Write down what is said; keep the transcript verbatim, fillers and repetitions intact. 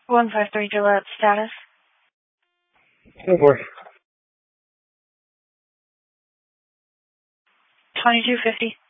one five three Gillette, status. Go for it. twenty-two fifty.